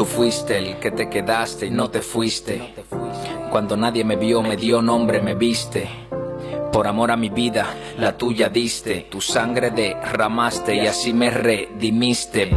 Tú fuiste el que te quedaste y no te fuiste. Cuando nadie me vio, me dio nombre, me viste. Por amor a mi vida, la tuya diste. Tu sangre derramaste y así me redimiste.